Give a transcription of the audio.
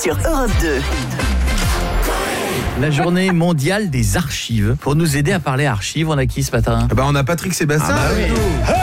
sur Europe 2. La journée mondiale des archives. Pour nous aider à parler archives, on a qui ce matin ? On a Patrick Sébastien. Ah bah avec oui. nous.